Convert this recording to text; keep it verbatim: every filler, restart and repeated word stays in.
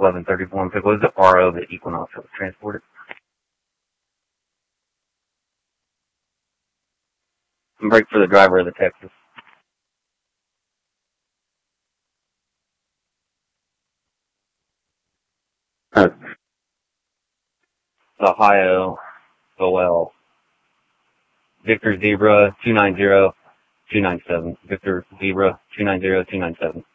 eleven thirty-four. Pick was the R O that Equinox was transported. And break for the driver of the Texas. Uh, Ohio, Goel. Victor Zebra, two nine zero, two nine seven. Victor Zebra, two nine zero, two nine seven.